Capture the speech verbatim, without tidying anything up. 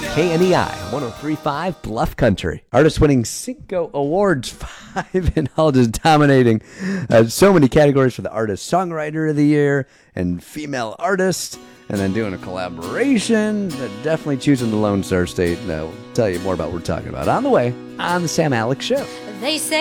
K N E I, one oh three point five Bluff Country. Artist winning Cinco Awards, five in all, just dominating uh, so many categories for the Artist Songwriter of the Year and Female Artist, and then doing a collaboration. Uh, definitely choosing the Lone Star State. Uh, we'll tell you more about what we're talking about on the way on the Sam Alex Show. They say